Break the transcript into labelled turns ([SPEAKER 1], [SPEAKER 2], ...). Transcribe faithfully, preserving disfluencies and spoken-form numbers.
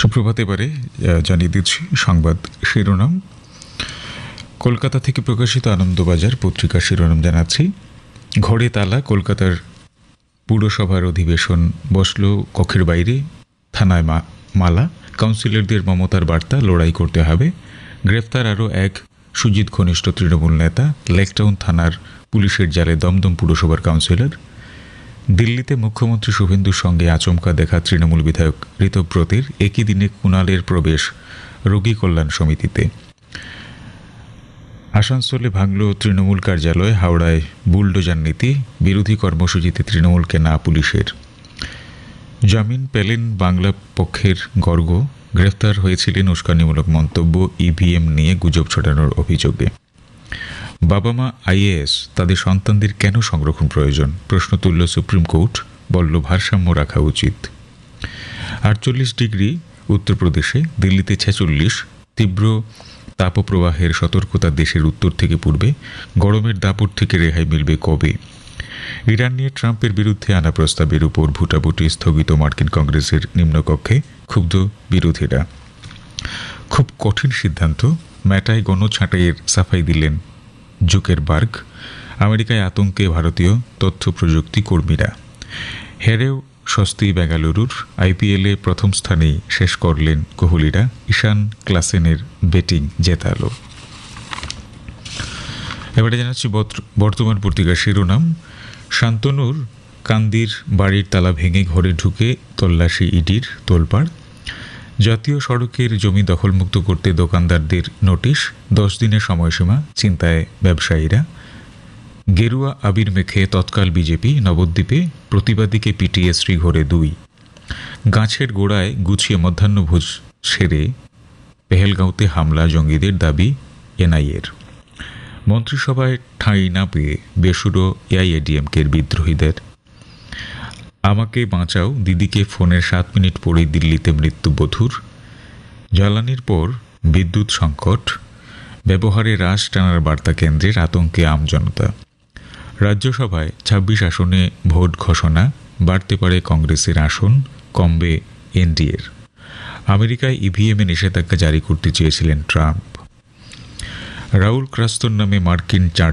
[SPEAKER 1] সুপ্রভাত। এবারে জানিয়ে দিচ্ছি সংবাদ শিরোনাম। কলকাতা থেকে প্রকাশিত আনন্দবাজার পত্রিকার শিরোনাম জানাচ্ছি। ঘরে তালা, কলকাতার পুরসভার অধিবেশন বসল কক্ষের বাইরে, থানায় মালা, কাউন্সিলরদের মমতার বার্তা, লড়াই করতে হবে। গ্রেফতার আরও এক সুজিত ঘনিষ্ঠ তৃণমূল নেতা, লেকটাউন থানার পুলিশের জালে দমদম পুরসভার কাউন্সিলর। দিল্লিতে মুখ্যমন্ত্রী শুভেন্দুর সঙ্গে আচমকা দেখা তৃণমূল বিধায়ক ঋতব্রতের, একই দিনে কুণালের প্রবেশ রোগী কল্যাণ সমিতিতে। আসানসোলে ভাঙল তৃণমূল কার্যালয়, হাওড়ায় বুলডোজার নীতি, বিরোধী কর্মসূচিতে তৃণমূলকে না পুলিশের। জামিন পেলেন বাংলা পক্ষের গর্গ, গ্রেফতার হয়েছিলেন উস্কানিমূলক মন্তব্য, ইভিএম নিয়ে গুজব ছড়ানোর অভিযোগে। বাবা মা আইএএস, তাদের সন্তানদের কেন সংরক্ষণ প্রয়োজন? প্রশ্ন তুলল সুপ্রিম কোর্ট, বলল ভারসাম্য রাখা উচিত। আটচল্লিশ ডিগ্রি উত্তরপ্রদেশে, দিল্লিতে ছেচল্লিশ। তীব্র তাপপ্রবাহের সতর্কতা দেশের উত্তর থেকে পূর্বে। গরমের দাপট থেকে রেহাই মিলবে কবে? ইরান নিয়ে ট্রাম্পের বিরুদ্ধে আনা প্রস্তাবের উপর ভোটাভুটি স্থগিত মার্কিন কংগ্রেসের নিম্নকক্ষে, ক্ষুব্ধ বিরোধীরা। খুব কঠিন সিদ্ধান্ত, ম্যাটায় গণছাঁটাইয়ের সাফাই দিলেন জুকেরবার্গ। আমেরিকায় আতঙ্কে ভারতীয় তথ্য প্রযুক্তি কর্মীরা। হেরেও স্বস্তি বেঙ্গালুরুর, আইপিএলে প্রথম স্থানেই শেষ করলেন কোহলিরা। ঈশান ক্লাসেনের ব্যাটিং জেতালো। এবারে জানাচ্ছি বর্তমান পত্রিকার শিরোনাম। শান্তনুর কান্দির বাড়ির তালা ভেঙে ঘরে ঢুকে তল্লাশি ইডির, তোলপাড়। জাতীয় সড়কের জমি দখলমুক্ত করতে দোকানদারদের নোটিশ, দশ দিনের সময়সীমা, চিন্তায় ব্যবসায়ীরা। গেরুয়া আবির মেখে তৎকাল বিজেপি, নবদ্বীপে প্রতিবাদীকে পিটিয়ে শ্রীঘরে দুই। গাছের গোড়ায় গুছিয়ে মধ্যাহ্নভোজ সেরে পেহেলগাঁওতে হামলা, জঙ্গিদের দাবি এনআইএর। মন্ত্রিসভায় ঠাঁই না পেয়ে বেসুরো এআইএডিএমকের বিদ্রোহীদের। আমাকে বাঁচাও, দিদিকে ফোনের সাত মিনিট পরেই দিল্লিতে মৃত্যু বধূর। জ্বালানির পর বিদ্যুৎ সংকট, ব্যবহারে হ্রাস টানার বার্তা কেন্দ্রের, আতঙ্কে আমজনতা। রাজ্যসভায় ছাব্বিশ আসনে ভোট ঘোষণা, বাড়তে পারে কংগ্রেসের আসন, কমবে এনডিএর। আমেরিকায় ইভিএমে নিষেধাজ্ঞা জারি করতে চেয়েছিলেন ট্রাম্প। রাউল ক্রাস্তর নামে মার্কিন চার